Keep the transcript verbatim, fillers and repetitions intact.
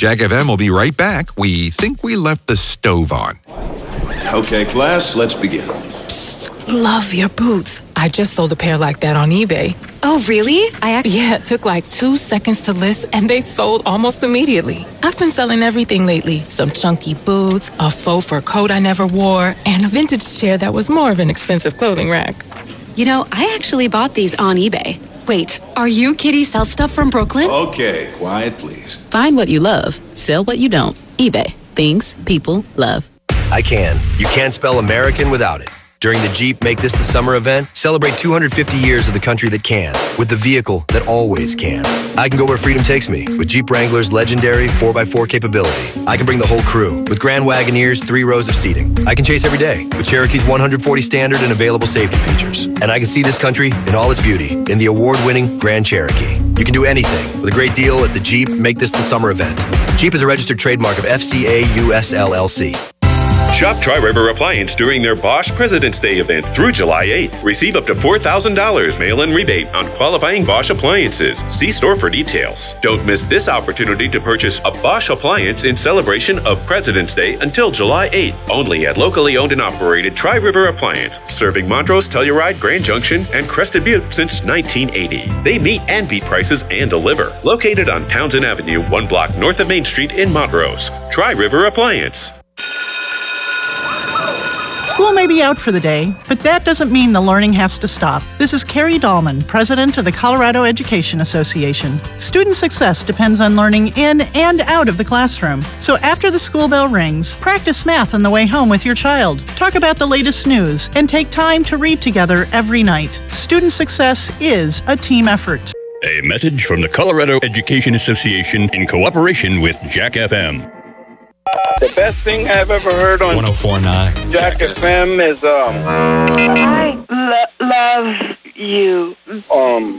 Jack F M will be right back. We think we left the stove on. Okay, class, let's begin. Psst, love your boots. I just sold a pair like that on eBay. Oh, really? I actually... Yeah, it took like two seconds to list, and they sold almost immediately. I've been selling everything lately. Some chunky boots, a faux fur coat I never wore, and a vintage chair that was more of an expensive clothing rack. You know, I actually bought these on eBay. Wait, are you Kitty Sell Stuff from Brooklyn? Okay, quiet, please. Find what you love. Sell what you don't. eBay. Things people love. I can. You can't spell American without it. During the Jeep Make This the Summer event, celebrate two hundred fifty years of the country that can, with the vehicle that always can. I can go where freedom takes me, with Jeep Wrangler's legendary four by four capability. I can bring the whole crew, with Grand Wagoneer's three rows of seating. I can chase every day, with Cherokee's one hundred forty standard and available safety features. And I can see this country in all its beauty, in the award-winning Grand Cherokee. You can do anything, with a great deal at the Jeep Make This the Summer event. Jeep is a registered trademark of F C A U S L L C. Shop Tri-River Appliance during their Bosch President's Day event through July eighth. Receive up to four thousand dollars mail-in rebate on qualifying Bosch appliances. See store for details. Don't miss this opportunity to purchase a Bosch appliance in celebration of President's Day until July eighth. Only at locally owned and operated Tri-River Appliance, serving Montrose, Telluride, Grand Junction, and Crested Butte since nineteen eighty. They meet and beat prices and deliver. Located on Townsend Avenue, one block north of Main Street in Montrose. Tri-River Appliance. School may be out for the day, but that doesn't mean the learning has to stop. This is Carrie Dahlman, president of the Colorado Education Association. Student success depends on learning in and out of the classroom. So after the school bell rings, practice math on the way home with your child. Talk about the latest news and take time to read together every night. Student success is a team effort. A message from the Colorado Education Association in cooperation with Jack F M. The best thing I've ever heard on one oh four point nine Jack F M is um I lo- love you.